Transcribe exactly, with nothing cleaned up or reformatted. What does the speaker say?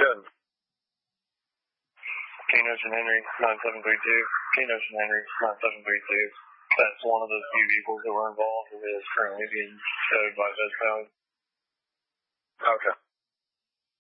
Good. King Ocean Henry, nine seven three two. King Ocean Henry, nine seven three two. That's one of the few vehicles that were involved that is currently being towed by Vez County. Okay.